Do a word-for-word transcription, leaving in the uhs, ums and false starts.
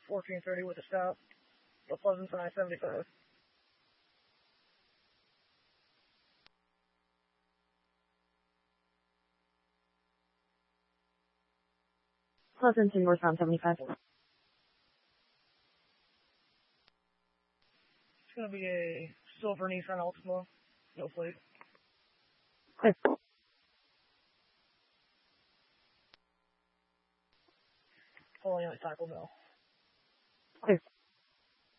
fourteen thirty with a stop. The Pleasant I seventy-five. Pleasant to northbound seventy-five. It's going to be a silver Nissan Altima. No plate. Clear. Pulling out Taco Bell. Clear.